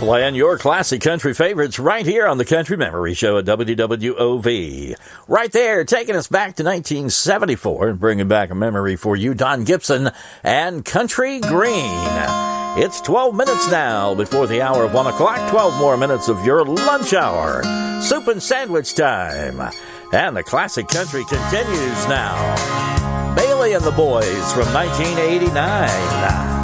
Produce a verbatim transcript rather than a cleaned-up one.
Playing your classic country favorites right here on the Country Memory Show at W W O V. Right there, taking us back to nineteen seventy-four and bringing back a memory for you, Don Gibson and Country Green. It's twelve minutes now before the hour of one o'clock. twelve more minutes of your lunch hour. Soup and sandwich time. And the classic country continues now. Bailey and the Boys from nineteen eighty-nine.